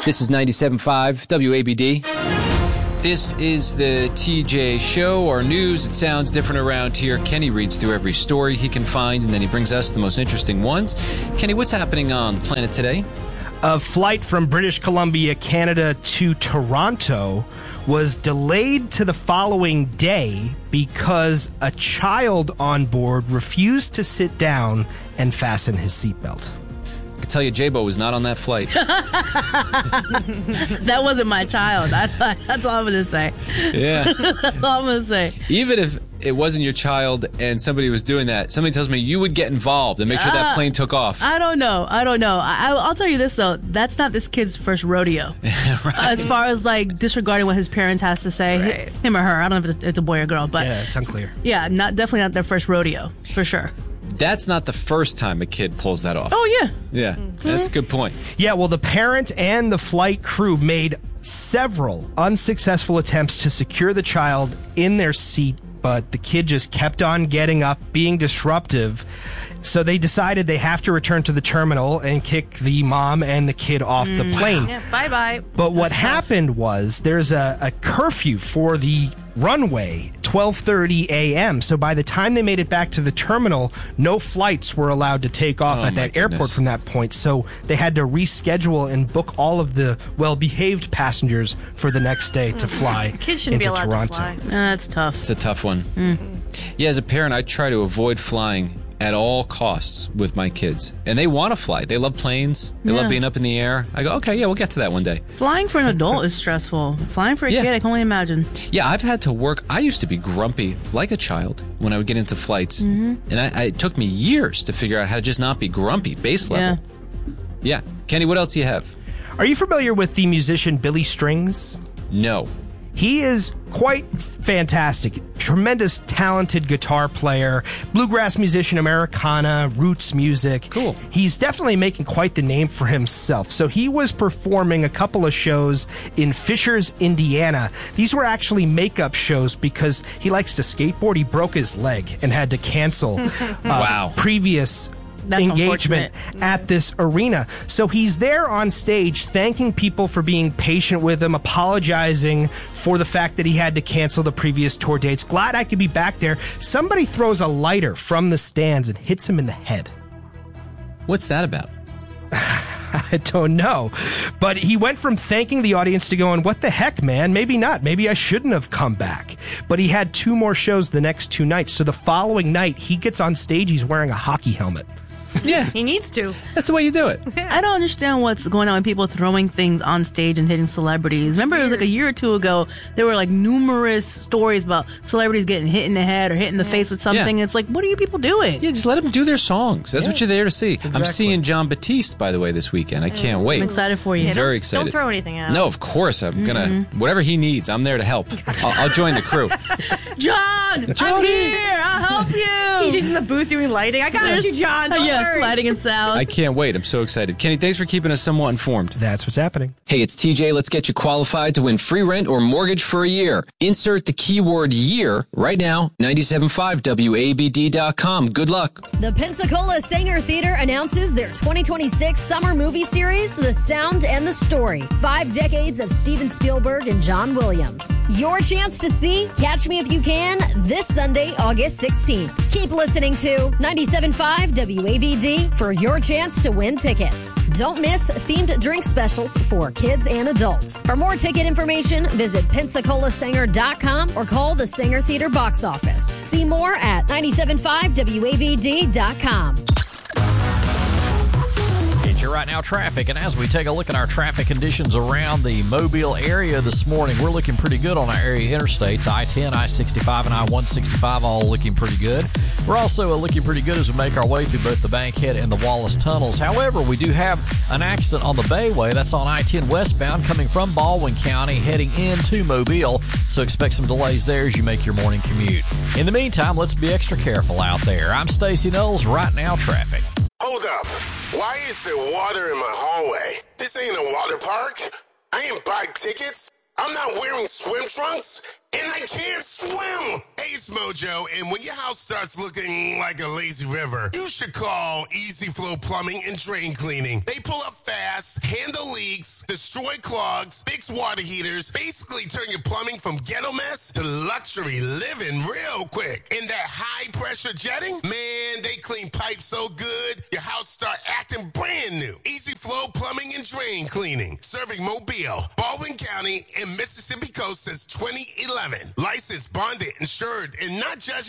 This is 97.5 WABD. This is the TJ Show. Our news, it sounds different around here. Kenny reads through every story he can find, and then he brings us the most interesting ones. Kenny, what's happening on the planet today? A flight from British Columbia, Canada to Toronto was delayed to the following day because a child on board refused to sit down and fasten his seatbelt. I can tell you J-Bo was not on that flight. That wasn't my child. That's all I'm going to say. Yeah. That's all I'm going to say. Even if it wasn't your child and somebody was doing that, somebody tells me you would get involved and make sure that plane took off. I don't know. I'll tell you this, though. That's not this kid's first rodeo. Right. As far as, like, disregarding what his parents has to say. Right. Him or her. I don't know if it's a boy or girl. But Yeah, it's unclear. Yeah, definitely not their first rodeo, for sure. That's not the first time a kid pulls that off. Oh, yeah. Yeah, that's a good point. Yeah, well, the parent and the flight crew made several unsuccessful attempts to secure the child in their seat, but the kid just kept on getting up, being disruptive. So they decided they have to return to the terminal and kick the mom and the kid off the plane. Yeah, bye-bye. But what happened was there's a curfew for the runway, 12:30 a.m. So by the time they made it back to the terminal, no flights were allowed to take off at that airport from that point. So they had to reschedule and book all of the well-behaved passengers for the next day to fly Kids shouldn't into be allowed Toronto. to fly. That's tough. It's a tough one. Yeah, as a parent, I try to avoid flying at all costs with my kids. And they want to fly. They love planes. They love being up in the air. I go, okay, yeah, we'll get to that one day. Flying for an adult is stressful. Flying for a kid, I can only imagine. Yeah, I've had to work. I used to be grumpy like a child when I would get into flights. And it took me years to figure out how to just not be grumpy, base level. Yeah. Kenny, what else do you have? Are you familiar with the musician Billy Strings? No. He is quite fantastic. Tremendous, talented guitar player, bluegrass musician, Americana, roots music. Cool. He's definitely making quite the name for himself. So he was performing a couple of shows in Fishers, Indiana. These were actually makeup shows because he likes to skateboard. He broke his leg and had to cancel previous engagement at this arena. So he's there on stage thanking people for being patient with him, apologizing for the fact that he had to cancel the previous tour dates. Glad I could be back there. Somebody throws a lighter from the stands and hits him in the head. What's that about? I don't know. But he went from thanking the audience to going, what the heck, man? Maybe not. Maybe I shouldn't have come back. But he had 2 more shows the next 2 nights. So the following night, he gets on stage. He's wearing a hockey helmet. Yeah. He needs to. That's the way you do it. I don't understand what's going on with people throwing things on stage and hitting celebrities. Remember, it was like a year or 2 ago, there were like numerous stories about celebrities getting hit in the head or hit in the face with something. Yeah. It's like, what are you people doing? Yeah, just let them do their songs. That's what you're there to see. Exactly. I'm seeing John Batiste, by the way, this weekend. I can't wait. I'm excited for you. Yeah, Very don't excited. throw anything at him. No, of course. I'm going to, whatever he needs, I'm there to help. I'll join the crew. John, I'm Jody! here. I'll help you. TJ's in the booth doing lighting. I got you, John. Don't worry. Lighting and sound. I can't wait. I'm so excited. Kenny, thanks for keeping us somewhat informed. That's what's happening. Hey, it's TJ. Let's get you qualified to win free rent or mortgage for a year. Insert the keyword year right now, 975WABD.com. Good luck. The Pensacola Saenger Theater announces their 2026 summer movie series, The Sound and the Story. 5 decades of Steven Spielberg and John Williams. Your chance to see Catch Me If You Can this Sunday, August 16th. Keep listening to 97.5 WABD for your chance to win tickets. Don't miss themed drink specials for kids and adults. For more ticket information, visit PensacolaSanger.com or call the Saenger Theater box office. See more at 975WABD.com. It's your Right Now traffic, and as we take a look at our traffic conditions around the Mobile area this morning, we're looking pretty good on our area interstates. I-10, I-65, and I-165 all looking pretty good. We're also looking pretty good as we make our way through both the Bankhead and the Wallace tunnels. However, we do have an accident on the Bayway. That's on I-10 westbound coming from Baldwin County heading into Mobile, so expect some delays there as you make your morning commute. In the meantime, let's be extra careful out there. I'm Stacey Knowles, Right Now Traffic. Hold up. Why is there water in my hallway? This ain't a water park. I ain't buy tickets. I'm not wearing swim trunks. and I can't swim. Hey, it's Mojo, and when your house starts looking like a lazy river, you should call Easy Flow Plumbing and Drain Cleaning. They pull up fast, handle leaks, destroy clogs, fix water heaters, basically turn your plumbing from ghetto mess to luxury living real quick. And that high pressure jetting, man, they clean pipes so good, your house start acting brand new. Easy Flow Plumbing and Drain Cleaning, serving Mobile, Baldwin County, and Mississippi Coast since 2011. Licensed, bonded, insured, and not judged